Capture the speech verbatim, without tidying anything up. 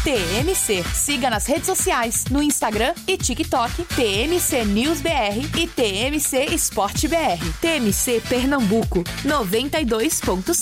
T M C. Siga nas redes sociais, no Instagram e TikTok, T M C News B R e T M C Esporte B R. T M C Pernambuco, noventa e dois ponto